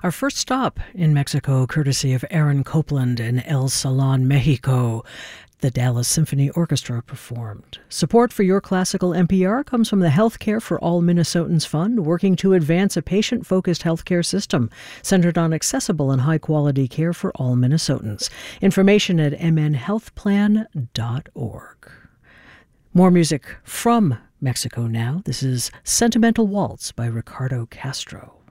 Our first stop in Mexico, courtesy of Aaron Copland and El Salon, Mexico. The Dallas Symphony Orchestra performed. Support for Your Classical NPR comes from the Healthcare for All Minnesotans Fund, working to advance a patient-focused healthcare system centered on accessible and high-quality care for all Minnesotans. Information at mnhealthplan.org. More music from Mexico now. This is Sentimental Waltz by Ricardo Castro.